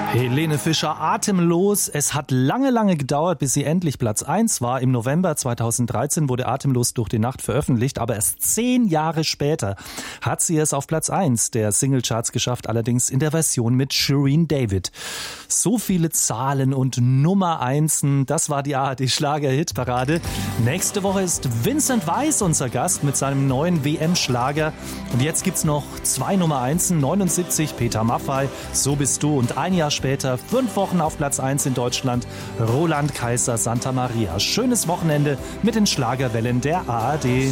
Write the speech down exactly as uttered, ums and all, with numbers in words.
Helene Fischer, Atemlos. Es hat lange, lange gedauert, bis sie endlich Platz eins war. Im November zweitausenddreizehn wurde Atemlos durch die Nacht veröffentlicht, aber erst zehn Jahre später hat sie es auf Platz eins der Singlecharts geschafft, allerdings in der Version mit Shireen David. So viele Zahlen und Nummer Einsen, das war die A R D-Schlager-Hitparade. Nächste Woche ist Vincent Weiss unser Gast mit seinem neuen W M-Schlager. Und jetzt gibt's noch zwei Nummer Einsen, neunundsiebzig Peter Maffay, So bist du, und ein Jahr später, fünf Wochen auf Platz eins in Deutschland, Roland Kaiser, Santa Maria. Schönes Wochenende mit den Schlagerwellen der A R D.